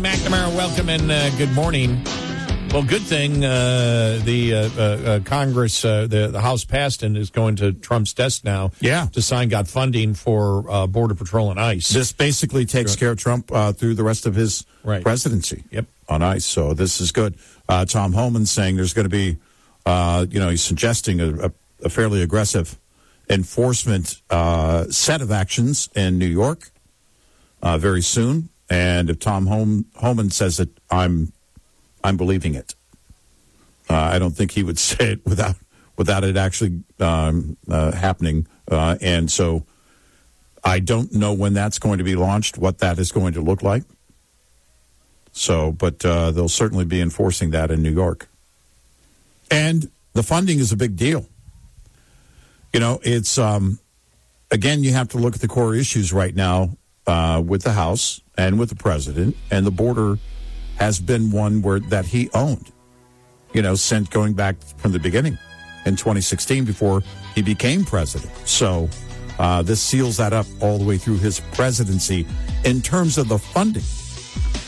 McNamara, welcome and good morning. Well, good thing the Congress, the House passed and is going to Trump's desk now. Yeah. To sign got funding for Border Patrol and ICE. This basically takes care of Trump through the rest of his presidency. Yep. On ICE. So this is good. Tom Homan saying there's going to be, he's suggesting a fairly aggressive enforcement set of actions in New York very soon. And if Tom Homan says it, I'm believing it. I don't think he would say it without it actually happening. And so I don't know when that's going to be launched, what that is going to look like. So, but they'll certainly be enforcing that in New York. And the funding is a big deal. You know, it's, again, you have to look at the core issues right now with the House and with the president, and the border has been one that he owned, since going back from the beginning in 2016 before he became president. So this seals that up all the way through his presidency in terms of the funding.